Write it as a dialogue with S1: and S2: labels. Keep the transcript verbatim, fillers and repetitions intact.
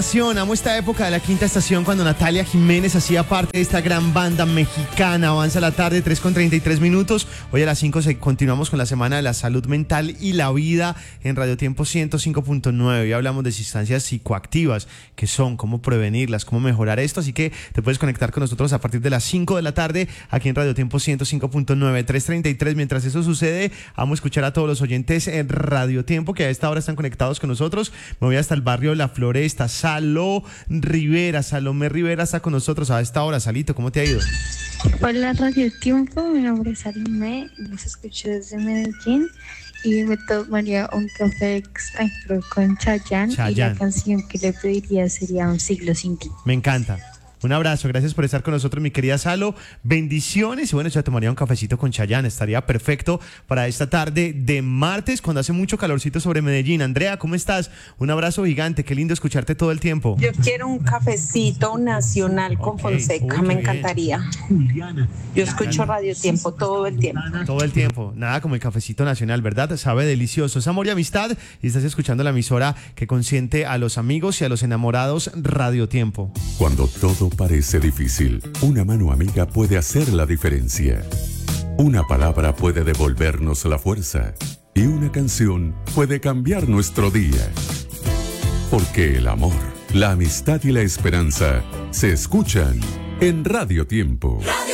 S1: Amo esta época de la quinta estación cuando Natalia Jiménez hacía parte de esta gran banda mexicana. Avanza la tarde, tres con treinta y tres minutos. Hoy a las cinco se, continuamos con la Semana de la Salud Mental y la Vida en Radio Tiempo ciento cinco punto nueve. Y hablamos de sustancias psicoactivas, qué son, cómo prevenirlas, cómo mejorar esto. Así que te puedes conectar con nosotros a partir de las cinco de la tarde aquí en Radio Tiempo ciento cinco punto nueve, tres treinta y tres. Mientras eso sucede, vamos a escuchar a todos los oyentes en Radio Tiempo que a esta hora están conectados con nosotros. Me voy hasta el barrio La Floresta. Saló Rivera, Salomé Rivera está con nosotros a esta hora. Salito, ¿cómo te ha ido?
S2: Hola Radio Tiempo, mi nombre es Salomé, los escucho desde Medellín y me tomaría un café extranjero con Chayanne, y la canción que le pediría sería Un siglo sin ti.
S1: Me encanta. Un abrazo, gracias por estar con nosotros, mi querida Salo. Bendiciones. Y bueno, yo tomaría un cafecito con Chayanne. Estaría perfecto para esta tarde de martes, cuando hace mucho calorcito sobre Medellín. Andrea, ¿cómo estás? Un abrazo gigante. Qué lindo escucharte todo el tiempo.
S3: Yo quiero un cafecito nacional con okay. Fonseca. Uy, me encantaría. Bien. Yo escucho Radio Tiempo todo el tiempo.
S1: Todo el tiempo. Nada como el cafecito nacional, ¿verdad? Sabe delicioso. Es amor y amistad. Y estás escuchando la emisora que consiente a los amigos y a los enamorados, Radio Tiempo.
S4: Cuando todo parece difícil, una mano amiga puede hacer la diferencia. Una palabra puede devolvernos la fuerza y una canción puede cambiar nuestro día. Porque el amor, la amistad y la esperanza se escuchan en Radio Tiempo.